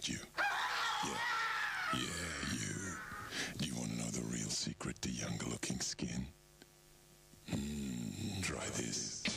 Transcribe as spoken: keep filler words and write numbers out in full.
Not you. Yeah. Yeah, you. Do you want to know the real secret to younger looking skin? Mm, try this.